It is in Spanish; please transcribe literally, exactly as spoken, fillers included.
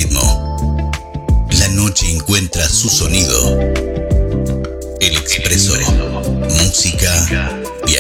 ritmo. La noche encuentra su sonido. El Expreso. Música y